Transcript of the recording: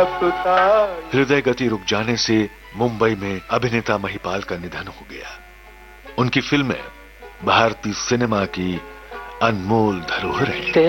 सुता। हृदय गति रुक जाने से मुंबई में अभिनेता महिपाल का निधन हो गया। उनकी फिल्में भारतीय सिनेमा की अनमोल धरोहर हैं।